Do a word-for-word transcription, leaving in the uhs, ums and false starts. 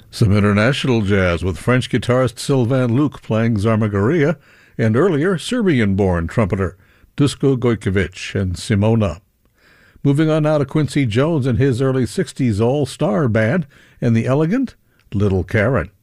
Some international jazz with French guitarist Sylvain Luc playing Zarmagoria, and earlier Serbian-born trumpeter Dusko Gojkovic and Simona. Moving on now to Quincy Jones and his early sixties all-star band and the elegant Little Karen.